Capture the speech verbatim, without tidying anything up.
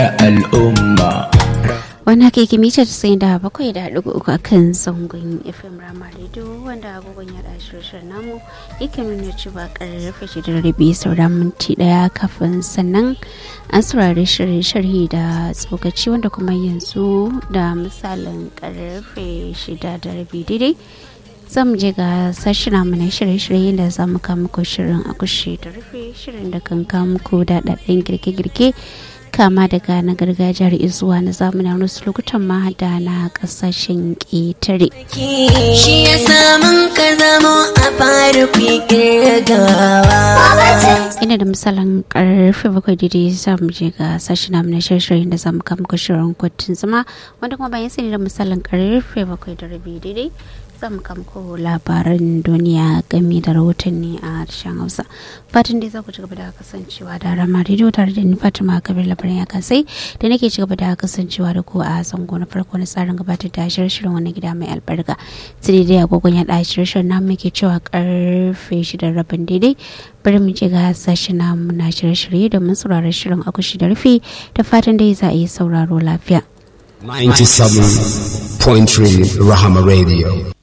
al'umma. Wani hakiki mita tasa'in da bakwai da ɗigo uku a kan zangon F M Rama Radio wanda agogon ya da shirin namu yake nuna cewa ƙarfe shida da rabi sauran minti ɗaya kafin sannan an saurari shirye-shirye da tsokaci wanda kuma yanzu da misalin ƙarfe shida da rabi daidai zan je ga sashina mu na shirye-shirye da za mu kama muku shirin a kushe da rufe shirin da kan kama muku da ɗaɗɗen girke-girke kama daga na gargajiyar izuwa na zamanin wasu lokutan ma da na kasashen ƙetare. Shi ya samun ka zamo a fara fikin gawa. Ina da misalin karfe bakwai daidai za mu je ga sashen namu na shirin da za mu kama shirin kwatun zama wanda kuma bayan sani da misalin karfe bakwai da rabi daidai za mu kama labaran duniya game da rahotanni a harshen Hausa. Fatan dai za ku ci gaba da kasancewa da Rama Radio tare da ni Fatima Kabir labarin ya kasai da nake ci gaba da kasancewa da ku a zango na farko na tsarin gabatar da shirin wani gida mai albarka. Sai dai agogon ya da shirin namu muke cewa karfe shida rabin daidai bari mu je ga sashen namu na shirye-shirye da mun saurari shirin akushi da rufe da fatan dai za a yi sauraro lafiya. ninety-seven point three Rahama Radio.